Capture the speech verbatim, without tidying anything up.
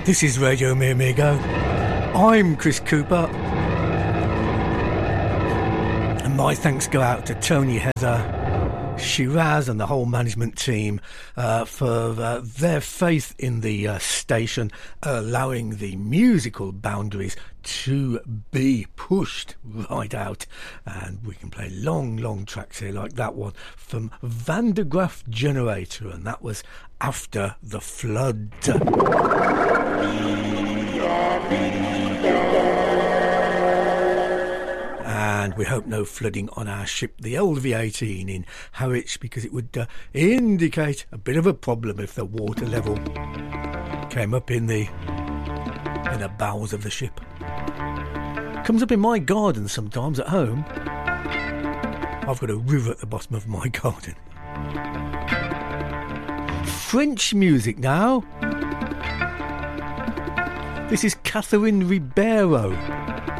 This is Radio Mi Amigo. I'm Chris Cooper. And my thanks go out to Tony, Heather, Shiraz and the whole management team uh, for uh, their faith in the uh, station, allowing the musical boundaries to be pushed right out. And we can play long, long tracks here like that one from Van de Graaff Generator, and that was After the Flood. And we hope no flooding on our ship, the L V eighteen in Harwich, because it would uh, indicate a bit of a problem if the water level came up in the in the bowels of the ship. Comes up in my garden sometimes at home. I've got a river at the bottom of my garden. French music now. This is Catherine Ribeiro.